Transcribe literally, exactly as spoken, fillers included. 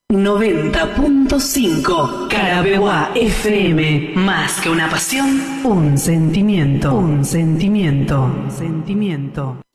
noventa punto cinco Carabeguá F M. Más que una pasión, un sentimiento. Un sentimiento. Un sentimiento.